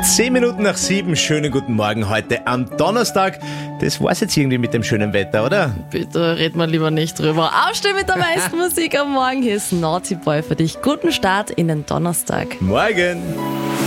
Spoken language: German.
7:10, schönen guten Morgen heute am Donnerstag. Das war's jetzt irgendwie mit dem schönen Wetter, oder? Bitte red mal lieber nicht drüber. Aufstehen mit der meisten Musik am Morgen. Hier ist Naughty Boy für dich. Guten Start in den Donnerstag. Morgen!